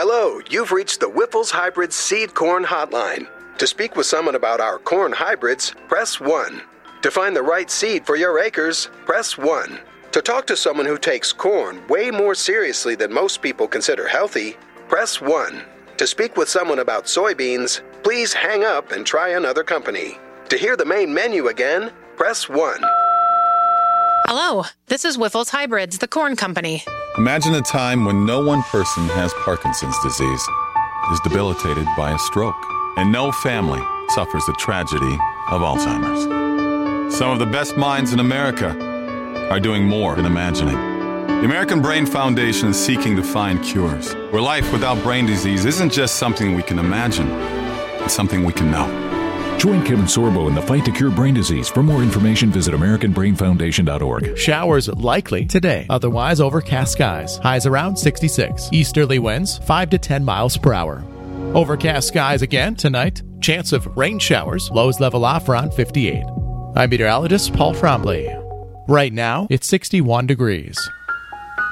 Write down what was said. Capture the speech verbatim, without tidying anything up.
Hello, you've reached the Whiffles Hybrid Seed Corn Hotline. To speak with someone about our corn hybrids, press one. To find the right seed for your acres, press one. To talk to someone who takes corn way more seriously than most people consider healthy, press one. To speak with someone about soybeans, please hang up and try another company. To hear the main menu again, press one. Hello, this is Whiffles Hybrids, the corn company. Imagine a time when no one person has Parkinson's disease, is debilitated by a stroke, and no family suffers the tragedy of Alzheimer's. Some of the best minds in America are doing more than imagining. The American Brain Foundation is seeking to find cures, where life without brain disease isn't just something we can imagine, it's something we can know. Join Kevin Sorbo in the fight to cure brain disease. For more information, visit american brain foundation dot org. Showers likely today. Otherwise, overcast skies. Highs around sixty-six. Easterly winds five to ten miles per hour. Overcast skies again tonight. Chance of rain showers. Lows level off around fifty-eight. I'm meteorologist Paul Trombley. Right now, it's sixty-one degrees.